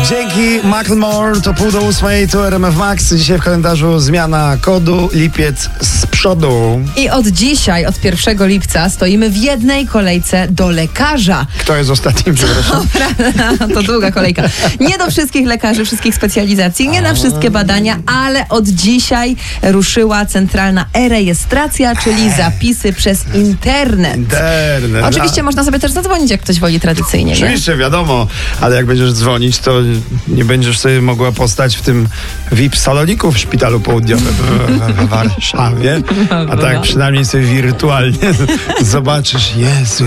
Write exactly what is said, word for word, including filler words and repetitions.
Dzięki Macklemore, to pół do ósmej, to R M F Max. Dzisiaj w kalendarzu zmiana kodu, lipiec z przodu. I od dzisiaj, od pierwszego lipca stoimy w jednej kolejce do lekarza. Kto jest ostatnim, przepraszam? To długa kolejka. Nie do wszystkich lekarzy, wszystkich specjalizacji, nie na wszystkie badania, ale od dzisiaj ruszyła centralna e-rejestracja, czyli zapisy przez internet. Internet. Oczywiście można sobie też zadzwonić, jak ktoś woli tradycyjnie, nie? Oczywiście, wiadomo, ale jak będziesz dzwonić, to nie będziesz sobie mogła postać w tym V I P saloniku w Szpitalu Południowym w Warszawie, a tak przynajmniej sobie wirtualnie zobaczysz, Jezu,